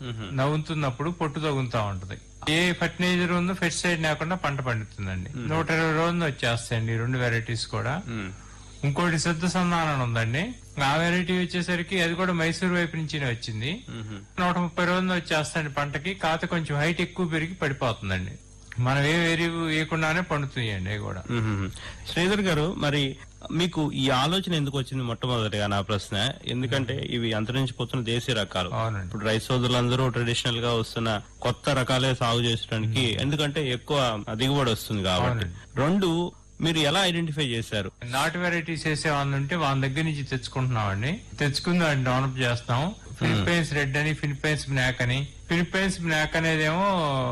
నవ్వుతున్నప్పుడు పొట్టు తగులుతా ఉంటది. ఏ ఫర్టిలైజర్ ఉందో ఫెస్టిసైడ్ లేకుండా పంట పండుతుందండి. 120 రోజులు వచ్చేస్తాయండి 2 వెరైటీస్ కూడా. ఇంకోటి శుద్ధ సంధానం ఉందండి. ఆ వెరైటీ వచ్చేసరికి అది కూడా మైసూర్ వైపు నుంచి వచ్చింది. 130 రోజులు వచ్చేస్తాయండి పంటకి. కాత కొంచెం హైట్ ఎక్కువ పెరిగి పడిపోతుందండి. మనం ఏ ఎరువు వేయకుండానే పండుతాయండి అవి కూడా. శ్రీధర్ గారు, మరి మీకు ఈ ఆలోచన ఎందుకు వచ్చింది? మొట్టమొదటిగా నా ప్రశ్న. ఎందుకంటే ఇవి అంతరించిపోతున్న దేశీయ రకాలు. ఇప్పుడు రైతు సోదరులందరూ ట్రెడిషనల్ గా వస్తున్న కొత్త రకాలే సాగు చేయడానికి, ఎందుకంటే ఎక్కువ దిగుబడి వస్తుంది కాబట్టి. రెండు, మీరు ఎలా ఐడెంటిఫై చేశారు? నాటు వెరైటీస్ వేసే వాళ్ళు ఉంటే వాళ్ళ దగ్గర నుంచి తెచ్చుకుంటున్నామండి. తెచ్చుకుని వాటిని డెవలప్ చేస్తాం. ఫిలిప్పైన్స్ రెడ్ అని, ఫిలిప్పైన్స్ బ్లాక్ అని. ఫిలిప్పైన్స్ బ్లాక్ అనేదేమో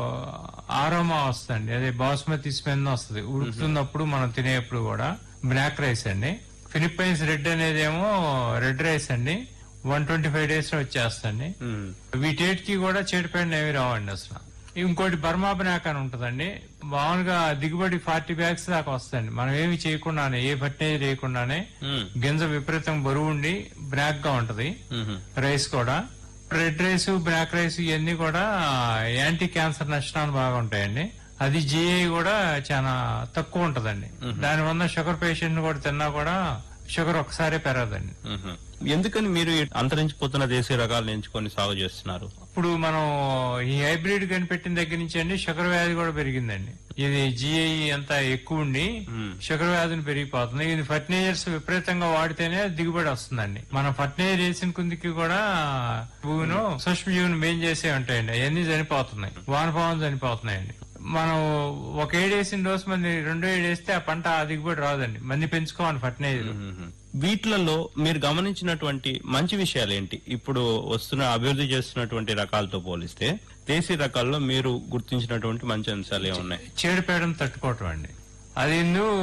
ఆరోమా వస్తుంది, అదే బాస్మతి స్మెల్ వస్తుంది ఉడుకుతున్నప్పుడు మనం తినేప్పుడు కూడా. బ్లాక్ రైస్ అండి. ఫిలిప్పైన్స్ రెడ్ అనేదేమో రెడ్ రైస్ అండి. 125 days లో వచ్చేస్తండి. వీటికి కూడా చెడిపోయిన ఏమి రావండి అసలు. ఇంకోటి బర్మా బ్లాక్ అని ఉంటదండి. మామూలుగా దిగుబడి 40 bags దాకా వస్తుంది. మనం ఏమి చేయకుండానే, ఏ ఫర్టిలైజర్ వేయకుండానే గింజ విపరీతం బరువు ఉండి బ్లాక్ గా ఉంటది. రైస్ కూడా రెడ్ రైస్, బ్లాక్ రైస్ ఇవన్నీ కూడా యాంటీ క్యాన్సర్ నష్టాలు బాగా ఉంటాయండి. అది జిఐ కూడా చాలా తక్కువ ఉంటదండి. దానివల్ల షుగర్ పేషెంట్ కూడా తిన్నా కూడా షుగర్ ఒకసారి పెరగదండి. ఎందుకని మీరు అంతరించిపోతున్న దేశీయ రకాలను ఎంచుకొని సాగు చేస్తున్నారు? ఇప్పుడు మనం ఈ హైబ్రిడ్ కనిపెట్టిన దగ్గర నుంచి అండి షుగర్ వ్యాధి కూడా పెరిగిందండి. ఇది జిఐ అంతా ఎక్కువ ఉండి షుగర్ వ్యాధిని పెరిగిపోతుంది. ఇది ఫర్టిలైజర్స్ విపరీతంగా వాడితేనే దిగుబడి వస్తుందండి. మనం ఫర్టిలైజర్ వేసిన కుందికి కూడా భూమిను సూక్ష్మజీవుని మెయిన్ చేసే ఉంటాయండి. అవన్నీ చనిపోతున్నాయి, వానపావం చనిపోతున్నాయండి. మనం ఒక ఏడేసిన రోజు మంది 2 ఏడేస్తే ఆ పంట దిగుబడి రాదండి. మంది పెంచుకోవాలి ఫర్టిలైజర్. వీటిలలో మీరు గమనించినటువంటి మంచి విషయాలు ఏంటి? ఇప్పుడు వస్తున్న అభివృద్ధి చేస్తున్నటువంటి రకాలతో పోలిస్తే దేశీ రకాల్లో మీరు గుర్తించినటువంటి మంచి అంశాలు ఏమున్నాయి? చీడపేడను తట్టుకోవటం అండి. అది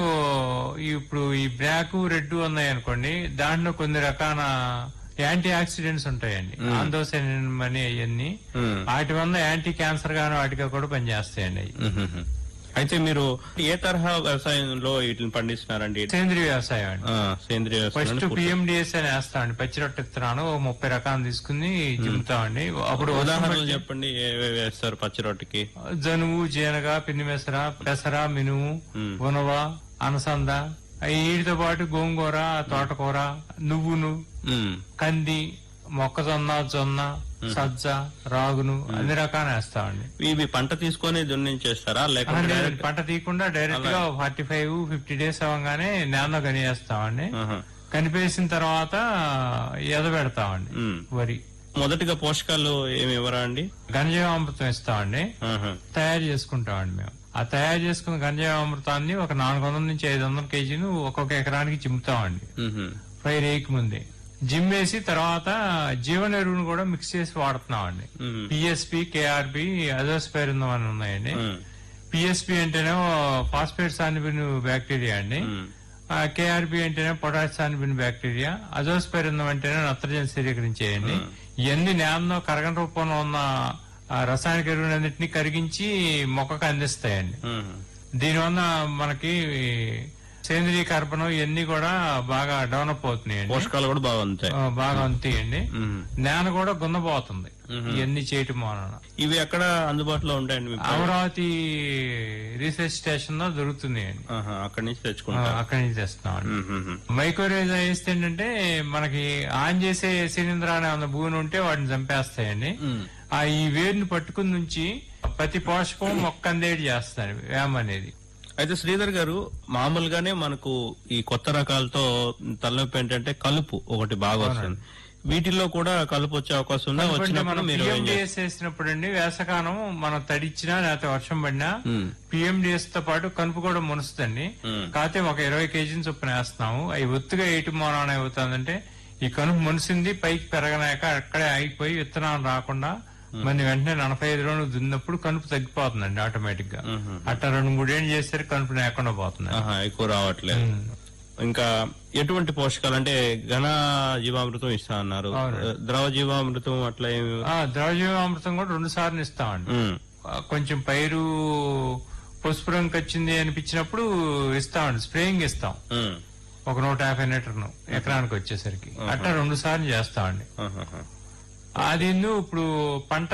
ఇప్పుడు ఈ బ్లాక్, రెడ్ ఉన్నాయి అనుకోండి, దాంట్లో కొన్ని రకాల యాంటీ ఆక్సిడెంట్స్ ఉంటాయండి. ఆందోసైనిన్ అని అవన్నీ వాటి వల్ల యాంటీ క్యాన్సర్ గాను వాటిగా కూడా పనిచేస్తాయండి. అయితే మీరు ఏ తరహా వ్యవసాయంలో వీటిని పండిస్తున్నారండి? సేంద్రీయ వ్యవసాయం అండి. సేంద్రీయ ఫస్ట్ పిఎండిఎస్ అని వేస్తామండి. పచ్చి రొట్టె విత్తనాలు 30 రకాలు తీసుకుని జిమ్ముతామండి. అప్పుడు ఉదాహరణలు చెప్పండి, ఏవేవి వేస్తారు పచ్చి రొట్టెకి? జనుము, జీనగ, పిన్నిమెసర, పెసర, మినుము, ఉనవ, అనసంద, వీటితో పాటు గోంగూర, తోటకూర, నువ్వును, కంది, మొక్కజొన్న, జొన్న, సజ్జ, రాగును అన్ని రకాలు వేస్తామండి. ఇవి పంట తీసుకొని దున్నించేస్తారా లేకపోతే పంట తీయకుండా డైరెక్ట్ గా 45-50 days అవ్వగానే నేల కనివేస్తామండి. కనిపేసిన తర్వాత ఎదబెడతామండి వరి. మొదటిగా పోషకాలు ఏమి ఇవ్వరా అండి? ఘనజీవామృతం ఇస్తామండి. తయారు చేసుకుంటామండి మేము. ఆ తయారు చేసుకున్న ఘనజీవామృతాన్ని ఒక 400 నుంచి 500 kgను ఒక్కొక్క ఎకరానికి చిమ్ముతామండి. పైరు వేయక ముందే జిమ్మేసి తర్వాత జీవన ఎరువును కూడా మిక్స్ చేసి వాడుతున్నామండి. పిఎస్పి, కేఆర్బి, అజోస్పైరినం అని ఉన్నాయండి. పిఎస్పి అంటేనేమో ఫాస్ఫేట్ సానిబిన్ బ్యాక్టీరియా అండి. కేఆర్బి అంటేనే పొటాష్ సానిబిన్ బ్యాక్టీరియా. అజోస్పైరినం అంటేనే నత్రజని స్థిరీకరించేయండి. ఇవన్నీ నేలలో కరగని రూపంలో ఉన్న రసాయనిక ఎరువులన్నింటినీ కరిగించి మొక్కకు అందిస్తాయండి. దీనివల్ల మనకి సేంద్రీయ కర్బనం ఇవన్నీ కూడా బాగా డెవలప్ అవుతున్నాయండి. పోషకాలు కూడా బాగా అందుతాయండి. నేల కూడా గున్నబోతుంది ఇవన్నీ చేయటం వలన. ఇవి ఎక్కడ అందుబాటులో ఉంటాయండి? అమరావతి రీసెర్చ్ స్టేషన్ లో దొరుకుతున్నాయండి. అక్కడి నుంచి తెచ్చుకుంటాం. అక్కడి నుంచి తెస్తున్నాం. మైక్రోవేవ్ వేస్తే ఏంటంటే మనకి ఆన్ చేసే శిలీంధ్రాన్ని ఉన్న భూమి ఉంటే వాటిని చంపేస్తాయండి. ఈ వేరుని పట్టుకుని నుంచి ప్రతి పోషకం మొక్క అందేటి చేస్తాను వేమ అనేది. అయితే శ్రీధర్ గారు, మామూలుగానే మనకు ఈ కొత్త రకాలతో తలనొప్పి ఏంటంటే కలుపు ఒకటి బాగా వస్తుంది. వీటిల్లో కూడా కలుపు వచ్చే అవకాశం ఉందా? వచ్చినప్పుడు మీరు వేసినప్పుడు అండి వేసవకాలం మనం తడిచ్చినా లేకపోతే వర్షం పడినా పిఎండిఎస్ తో పాటు కలుపు కూడా మునుస్తుందండి. కాకపోతే ఒక 20 kg చొప్పున వేస్తున్నాము. అవి ఒత్తుగా వేయటం మూలన ఏమవుతుందంటే ఈ కలుపు మునిసింది పైకి పెరగనాక అక్కడే ఆగిపోయి విత్తనాలు రాకుండా మన వెంటనే 45 రోజులు దున్నప్పుడు కనుపు తగ్గిపోతుందండి ఆటోమేటిక్ గా. అట్లా 2-3 ఏళ్ళు చేస్తే కనుపు లేకుండా పోతుంది, ఎక్కువ రావట్లేదు. ఇంకా ఎటువంటి పోషకాలు అంటే ఘన జీవామృతం ఇస్తా అన్నారు, ద్రవ జీవామృతం అట్లా ఏమి? ద్రవ జీవామృతం కూడా 2 సార్లు ఇస్తామండి. కొంచెం పైరు పసుపు రంగు వచ్చింది అనిపించినప్పుడు ఇస్తామండి, స్ప్రేయింగ్ ఇస్తాం. ఒక 150 లీటర్ను ఎకరానికి వచ్చేసరికి అట్లా 2 సార్లు చేస్తామండి. అది ఇప్పుడు పంట